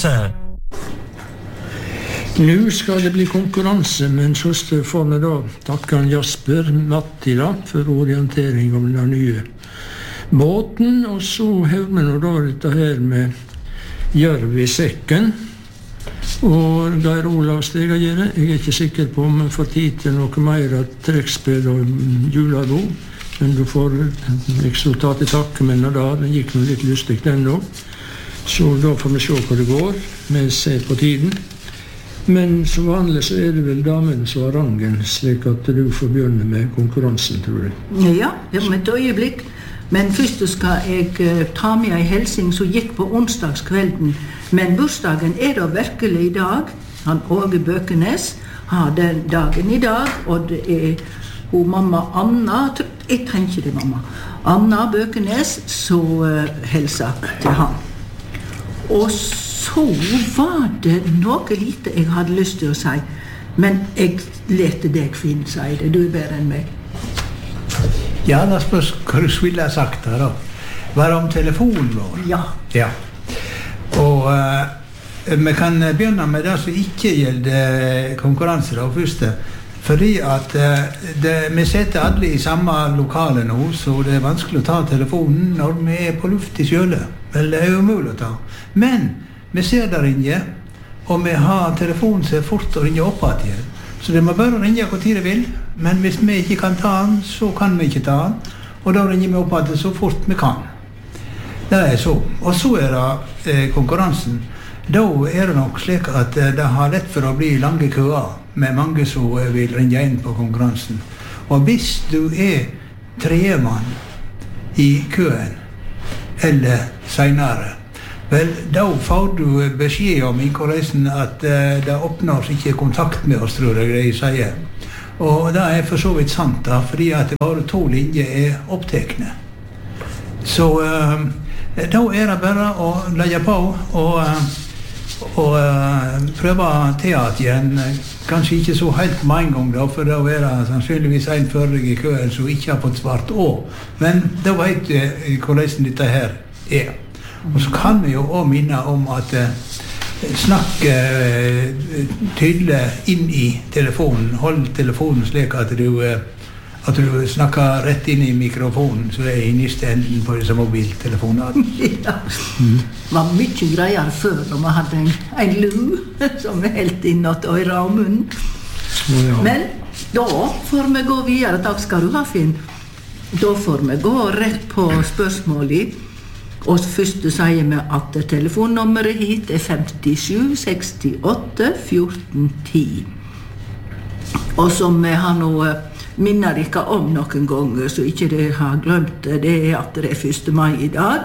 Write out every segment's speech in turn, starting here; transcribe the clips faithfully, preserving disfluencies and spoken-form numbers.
konkurranse. Nu skal det bli konkurranse, men først får vi da takke Jasper Mattila for orientering om den nye båten, og så hører vi nå da dette her med Jørv i sekken, og Geir Olav Stegagere. Jeg er ikke sikker på om vi får tid til noe mer av trekkspill og julado, men du får resultatet takke, men da den gikk noe litt lustig den da, så da får vi se hva det går, vi ser på tiden. Men som vanlig så er det vel damen som har rangen, slik at du får begynne med konkurransen, tror jeg. Ja, om et øyeblikk. Men først skal jeg uh, ta med en helsing som gikk på onsdagskvelden. Men bursdagen er da virkelig i dag. Han Åge Bøkenes har den dagen i dag, og det er hun mamma Anna, jeg trenger det mamma, Anna Bøkenes, som uh, helser til han. Og så var det noe lite jeg hadde lyst til å si, men jeg lette deg finne, sier det. Du er bedre enn meg. Ja, da spørs hva du ville ha sagt her da. Var det om telefonen vår? Ja. Ja. Og uh, vi kan begynne med det som ikke gjelder konkurranse da, først. Fordi at uh, det, vi sitter alle i samme lokale nå, så det er vanskelig å ta telefonen når vi er på luft i kjøle. Vel, det er jo umulig å ta. Men vi ser der inne, og vi har telefonen så fort å ringe opp igjen. Så det må bare ringe hvor tid det vil, men hvis vi ikke kan ta den, så kan vi ikke ta den, og da ringer vi opp igjen så fort vi kan. Det er så. Og så er det eh, konkurransen. Da er det nok slik at eh, det har lett for å bli lange køer, med mange som eh, vil ringe inn på konkurransen. Og hvis du er tremann i køen, eller senere, vel, da får du beskjed om i korreisen at uh, det oppnås ikke kontakt med oss, tror jeg de sier. Og det er for så vidt sant da, fordi at bare to linjer er opptekne. Så uh, da er det bare å legge på og, uh, og uh, prøve til at igjen. Kanskje ikke så helt med en gang da, for da er det sannsynligvis en fører i køen som ikke har fått svart å. Men da vet du uh, hvordan dette her er. Og så kan vi jo også minne om at uh, snakke uh, tydelig inn i telefonen. Hold telefonen slik at du, uh, at du snakker rett inn i mikrofonen, så det er i neste enden på disse mobiltelefonene. Ja, det var mye greier før når vi hadde en, en lu som vi helt inn at øyre og munnen. Ja. Men da får vi gå videre. Takk skal du ha, Finn. Da får vi gå rett på spørsmålet. Og først sier vi at telefonnummeret hit er femtisju sekstiåtte fjorten ti. Og som vi har nå minner ikke om noen ganger, så ikke dere har glemt det, det er at det er første mai i dag.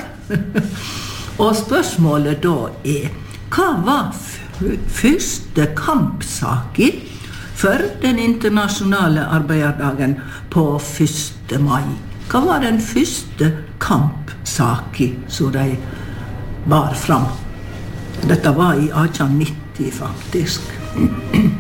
Og spørsmålet da er, hva var første kampsaken for den internasjonale arbeiderdagen på første mai? Hva var den første kampsaken som de bar fram? Dette var i atten nitti faktisk.